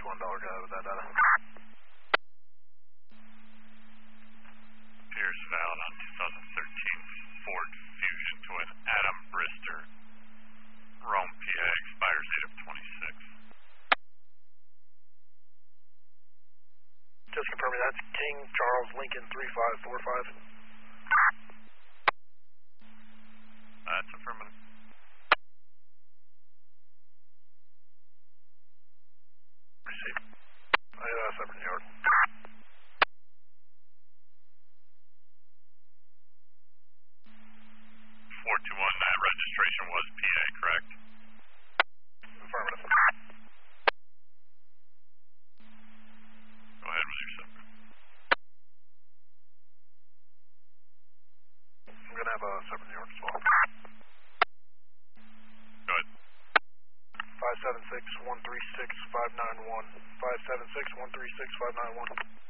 $1 guy with that data. Pierce found on 2013 Ford Fusion Twin Adam Brister, Rome, PA, expires 8/26. Just confirming that's King Charles Lincoln 3545. That's affirmative. Received. I got a separate yard. 421, that registration was PA, correct? Affirmative. Go ahead with your separate. I'm going to have a separate yard as well. Go ahead. 576-136-591. 576-136-591.